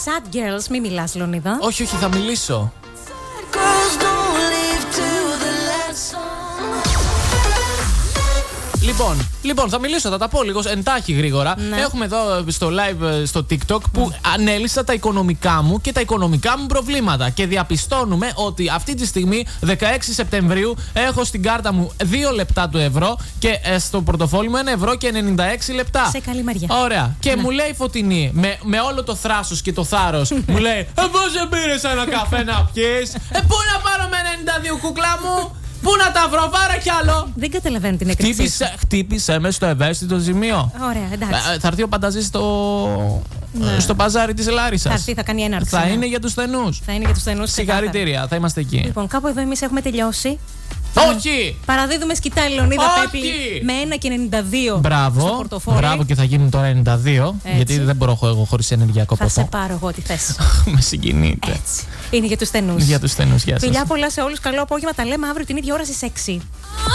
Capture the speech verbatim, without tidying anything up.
Sad Girls, μη μιλάς, Λεωνίδα. Όχι, όχι, θα μιλήσω. Λοιπόν, λοιπόν, θα μιλήσω, θα τα πω λίγο εντάχει γρήγορα. Ναι. Έχουμε εδώ στο live στο TikTok που mm. ανέλησα τα οικονομικά μου και τα οικονομικά μου προβλήματα. Και διαπιστώνουμε ότι αυτή τη στιγμή, δεκαέξι Σεπτεμβρίου, έχω στην κάρτα μου δύο λεπτά του ευρώ και στο πορτοφόλι μου ένα ευρώ και ενενήντα έξι λεπτά. Σε καλή μεριά. Ωραία. Και ναι. μου λέει η Φωτεινή, με, με όλο το θράσος και το θάρρος, μου λέει: Ε, πώς δεν πήρες ένα καφέ να πιείς? Ε, πού να πάρω με ενενήντα δύο, κούκλα μου? Πού να τα βρω, πάρε κι άλλο! Δεν καταλαβαίνω την έκρηξη. Χτύπησε, χτύπησε με στο ευαίσθητο σημείο. Ωραία, εντάξει. Θα έρθει ο Πανταζής στο, ναι. στο παζάρι της Λάρισσας. Θα έρθει, θα κάνει έναρξη. Θα ναι. είναι για τους στενούς. Θα είναι για τους στενούς. Συγχαρητήρια, θα είμαστε εκεί. Λοιπόν, κάπου εδώ εμείς έχουμε τελειώσει. Όχι! Παραδίδουμε σκητάλη, Λεωνίδα Πέπλη, με ένα και ενενήντα δύο. Μπράβο. Στο πορτοφόλι. Μπράβο, και θα γίνουν τώρα ενενήντα δύο. Έτσι. Γιατί δεν μπορώ εγώ χωρίς ενεργειακό ποτό. Θα σε πάρω εγώ τη θέση. Με συγκινείτε. Έτσι. Είναι για τους στενούς. Για τους στενούς, γεια σας. Φιλιά πολλά σε όλους. Καλό απόγευμα. Τα λέμε αύριο την ίδια ώρα στις έξι.